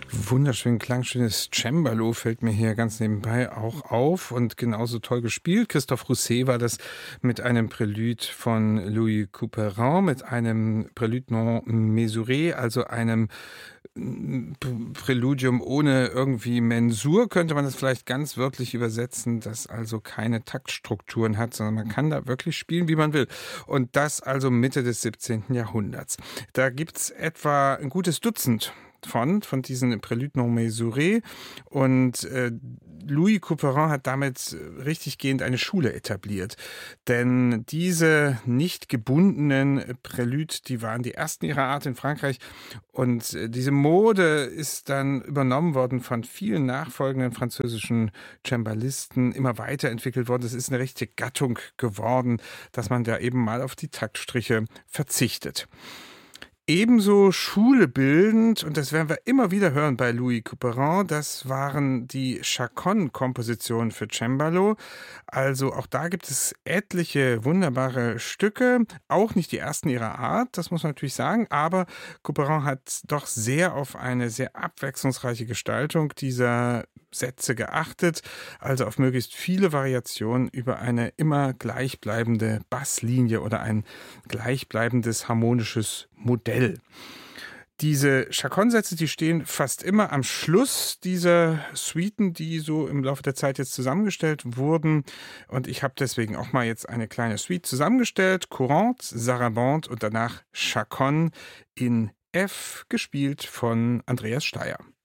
Wunderschön klangschönes Cembalo fällt mir hier ganz nebenbei auch auf und genauso toll gespielt. Christophe Rousset war das mit einem Prélude von Louis Couperin, mit einem Prélude non mesuré, also einem Präludium ohne irgendwie Mensur, könnte man das vielleicht ganz wörtlich übersetzen, das also keine Taktstrukturen hat, sondern man kann da wirklich spielen, wie man will. Und das also Mitte des 17. Jahrhunderts. Da gibt's etwa ein gutes Dutzend von diesen Préludes non mesurés und Louis Couperin hat damit richtiggehend eine Schule etabliert. Denn diese nicht gebundenen Préludes, die waren die ersten ihrer Art in Frankreich und diese Mode ist dann übernommen worden von vielen nachfolgenden französischen Cembalisten, immer weiterentwickelt worden. Es ist eine richtige Gattung geworden, dass man da eben mal auf die Taktstriche verzichtet. Ebenso schulebildend, und das werden wir immer wieder hören bei Louis Couperin, das waren die Chaconne-Kompositionen für Cembalo. Also auch da gibt es etliche wunderbare Stücke, auch nicht die ersten ihrer Art, das muss man natürlich sagen, aber Couperin hat doch sehr auf eine sehr abwechslungsreiche Gestaltung dieser Sätze geachtet, also auf möglichst viele Variationen über eine immer gleichbleibende Basslinie oder ein gleichbleibendes harmonisches Modell. Diese Chaconne-Sätze, die stehen fast immer am Schluss dieser Suiten, die so im Laufe der Zeit jetzt zusammengestellt wurden. Und ich habe deswegen auch mal jetzt eine kleine Suite zusammengestellt. Courante, Sarabande und danach Chaconne in F, gespielt von Andreas Steyer.